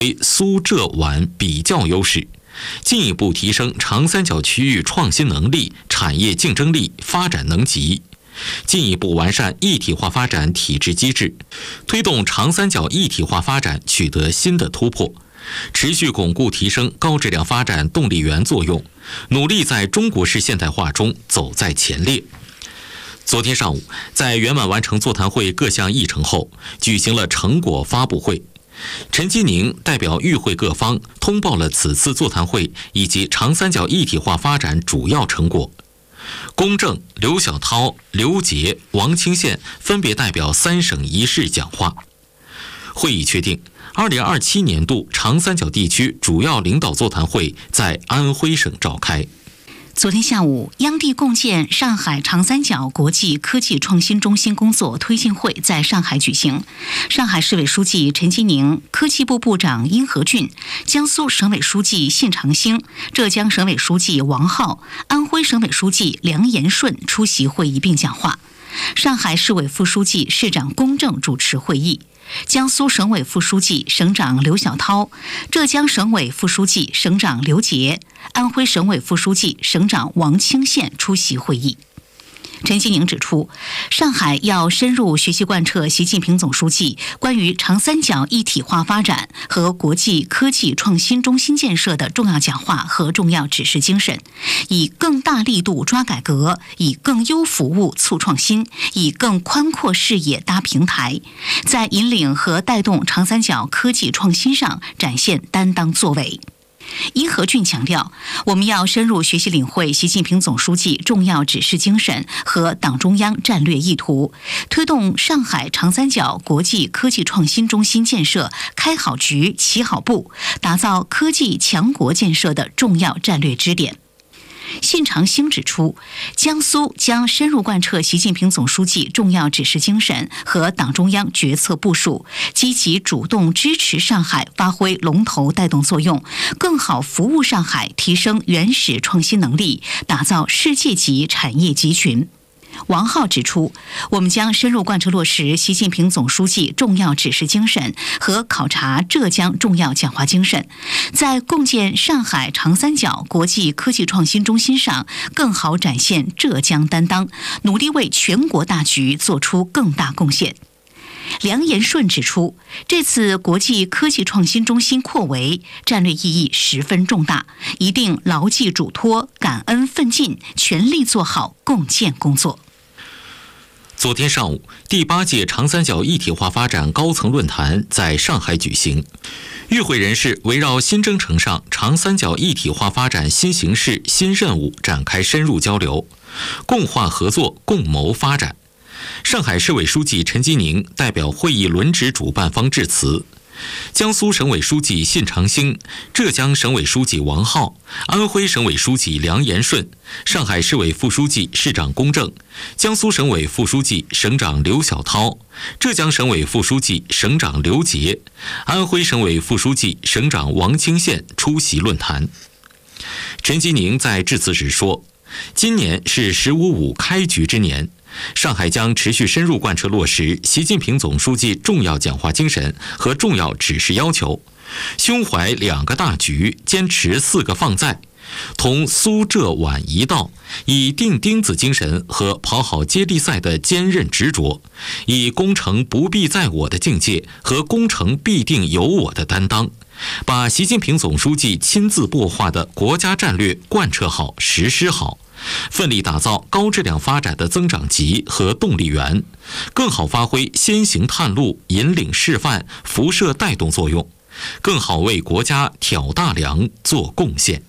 苏浙皖比较优势，进一步提升长三角区域创新能力、产业竞争力、发展能级，进一步完善一体化发展体制机制，推动长三角一体化发展取得新的突破，持续巩固提升高质量发展动力源作用，努力在中国式现代化中走在前列。昨天上午，在圆满完成座谈会各项议程后，举行了成果发布会。陈吉宁代表与会各方通报了此次座谈会以及长三角一体化发展主要成果。龚正、刘晓涛、刘杰、王清县分别代表3省1市讲话。会议确定，2027年度长三角地区主要领导座谈会在安徽省召开。 昨天下午，央地共建上海长三角国际科技创新中心工作推进会在上海举行。上海市委书记陈吉宁、科技部部长殷和俊、江苏省委书记信长兴、浙江省委书记王浩、安徽省委书记梁延顺出席会议并讲话。上海市委副书记、市长龚正主持会议。江苏省委副书记、省长刘晓涛，浙江省委副书记、省长刘杰，安徽省委副书记、省长王清县出席会议。陈吉宁指出，上海要深入学习贯彻习近平总书记关于长三角一体化发展和国际科技创新中心建设的重要讲话和重要指示精神，以更大力度抓改革，以更优服务促创新，以更宽阔视野搭平台，在引领和带动长三角科技创新上展现担当作为。殷和俊强调，我们要深入学习领会习近平总书记重要指示精神和党中央战略意图，推动上海长三角国际科技创新中心建设开好局、起好步，打造科技强国建设的重要战略支点。信长兴指出，江苏将深入贯彻习近平总书记重要指示精神和党中央决策部署，积极主动支持上海发挥龙头带动作用，更好服务上海，提升原始创新能力，打造世界级产业集群。王浩指出，我们将深入贯彻落实习近平总书记重要指示精神和考察浙江重要讲话精神，在共建上海长三角国际科技创新中心上更好展现浙江担当，努力为全国大局做出更大贡献。梁延顺指出，这次国际科技创新中心扩围战略意义十分重大，一定牢记嘱托，感恩奋进，全力做好共建工作。 昨天上午，第8届长三角一体化发展高层论坛在上海举行。与会人士围绕新征程上长三角一体化发展新形势、新任务展开深入交流，共话合作，共谋发展。上海市委书记陈吉宁代表会议轮值主办方致辞。江苏省委书记信长兴、浙江省委书记王浩、安徽省委书记梁延顺、上海市委副书记、市长龚正、江苏省委副书记、省长刘晓涛、浙江省委副书记、省长刘杰、安徽省委副书记、省长王清县出席论坛。陈吉宁在致辞时说，今年是“15+5”开局之年，上海将持续深入贯彻落实习近平总书记重要讲话精神和重要指示要求，胸怀2个大局，坚持4个放在，同苏浙皖一道，以钉钉子精神和跑好接力赛的坚韧执着，以攻城不必在我的境界和攻城必定有我的担当，把习近平总书记亲自擘画的国家战略贯彻好、实施好，奋力打造高质量发展的增长极和动力源，更好发挥先行探路、引领示范、辐射带动作用，更好为国家挑大梁做贡献。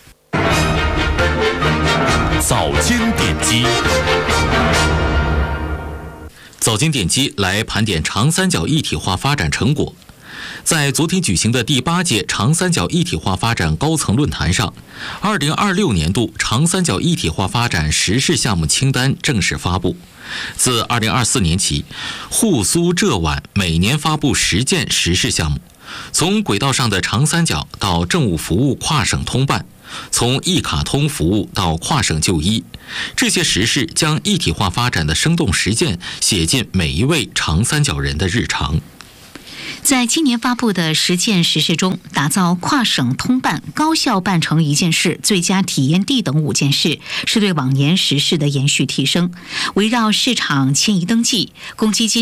早间点击，早间点击来盘点长三角一体化发展成果。在昨天举行的第8届长三角一体化发展高层论坛上，2026年度长三角一体化发展实施项目清单正式发布。自2024年起，沪苏浙皖每年发布10件实施项目，从轨道上的长三角到政务服务跨省通办，从一卡通服务到跨省就医，这些实事将一体化发展的生动实践写进每一位长三角人的日常。 在今年发布的10件实事中，打造跨省通办、高效办成1件事、最佳体验地等5件事，是对往年实事的延续提升。围绕市场迁移登记、公积金